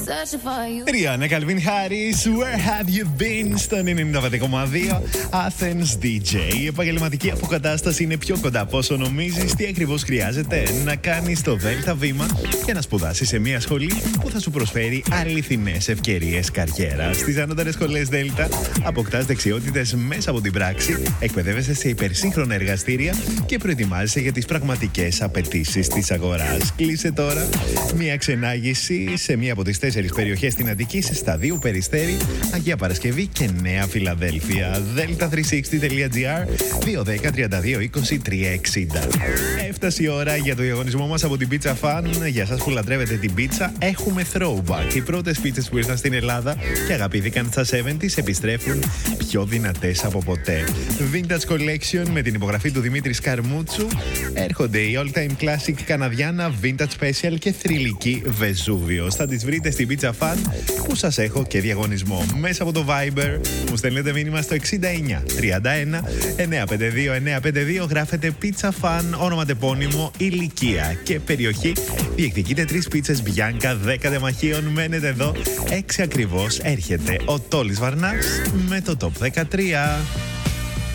Ριάννα Καλβίν Χάρις, Where have you been? Στο 95,2 Athens DJ. Η επαγγελματική αποκατάσταση είναι πιο κοντά από όσο νομίζεις. Τι ακριβώς χρειάζεται? Να κάνεις το δέλτα βήμα και να σπουδάσεις σε μια σχολή που θα σου προσφέρει αληθινές ευκαιρίες καριέρας. Στις ανώτερες σχολές Δέλτα αποκτάς δεξιότητες μέσα από την πράξη, εκπαιδεύεσαι σε υπερσύγχρονα εργαστήρια και προετοιμάζεσαι για τις πραγματικές απαιτήσεις της αγοράς. Κλείσε τώρα μια ξενάγηση σε μία από τις 4 περιοχές στην Αττική, σε Σταδίου, Περιστέρι, Αγία Παρασκευή και Νέα Φιλαδέλφια. Delta360.gr 210 32 20 360. Έφτασε η ώρα για το διαγωνισμό μας από την Pizza Fan. Για σας που λατρεύετε την πίτσα, έχουμε throwback. Οι πρώτες πίτσες που ήρθαν στην Ελλάδα και αγαπήθηκαν στα 70's επιστρέφουν πιο δυνατές από ποτέ. Vintage Collection με την υπογραφή του Δημήτρη Σκαρμούτσου. Έρχονται οι All Time Classic Καναδιάνα, Vintage Special και θρυλική Βεζούβιος. Θα τις βρείτε στην Pizza Fan που σας έχω και διαγωνισμό. Μέσα από το Viber μου στέλνετε μήνυμα στο 69 31 952 952. Γράφετε Pizza Fan, όνομα τεπώνυμο, ηλικία και περιοχή. Διεκδικείτε 3 πίτσες Bianca 10 τεμαχίων. Μένετε εδώ 6 ακριβώς. Έρχεται ο Τόλης Βαρνάς με το Top 13.